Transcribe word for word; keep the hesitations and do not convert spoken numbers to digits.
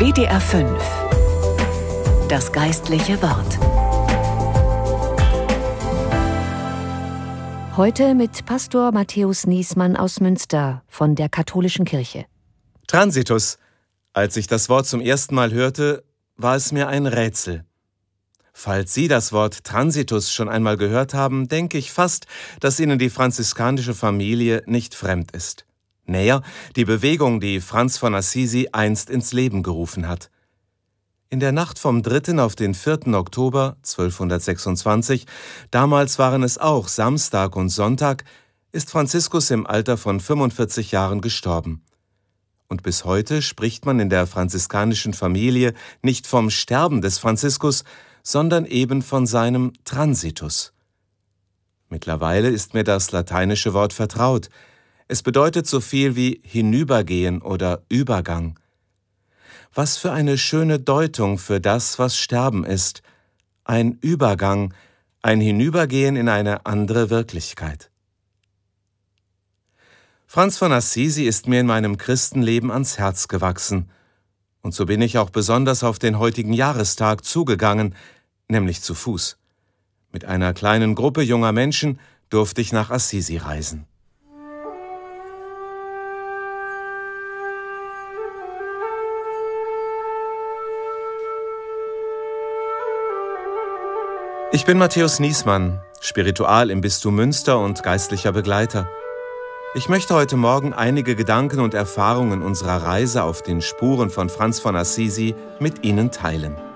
W D R fünf. Das geistliche Wort. Heute mit Pastor Matthäus Niesmann aus Münster von der Katholischen Kirche. Transitus. Als ich das Wort zum ersten Mal hörte, war es mir ein Rätsel. Falls Sie das Wort Transitus schon einmal gehört haben, denke ich fast, dass Ihnen die franziskanische Familie nicht fremd ist. Näher, die Bewegung, die Franz von Assisi einst ins Leben gerufen hat. In der Nacht vom dritten auf den vierten Oktober zwölfhundertsechsundzwanzig, damals waren es auch Samstag und Sonntag, ist Franziskus im Alter von fünfundvierzig Jahren gestorben. Und bis heute spricht man in der franziskanischen Familie nicht vom Sterben des Franziskus, sondern eben von seinem Transitus. Mittlerweile ist mir das lateinische Wort vertraut. Es bedeutet so viel wie hinübergehen oder Übergang. Was für eine schöne Deutung für das, was Sterben ist. Ein Übergang, ein Hinübergehen in eine andere Wirklichkeit. Franz von Assisi ist mir in meinem Christenleben ans Herz gewachsen. Und so bin ich auch besonders auf den heutigen Jahrestag zugegangen, nämlich zu Fuß. Mit einer kleinen Gruppe junger Menschen durfte ich nach Assisi reisen. Ich bin Matthäus Niesmann, Spiritual im Bistum Münster und geistlicher Begleiter. Ich möchte heute Morgen einige Gedanken und Erfahrungen unserer Reise auf den Spuren von Franz von Assisi mit Ihnen teilen.